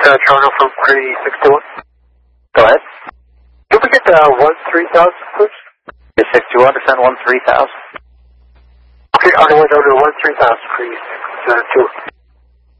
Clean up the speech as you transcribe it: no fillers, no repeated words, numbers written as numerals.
Toronto from Cree 61. Go ahead. Can we get 13000, please? Is 61 to send 13000? Okay, on the way down to 13000, Cree 62.